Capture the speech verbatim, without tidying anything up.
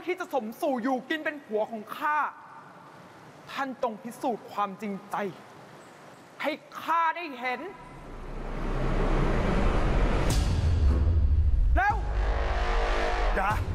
ที่จะสมสู่อยู่กินเป็นผัวของข้าท่านจงพิสูจน์ความจริงใจให้ข้าได้เห็นแล้วอย่า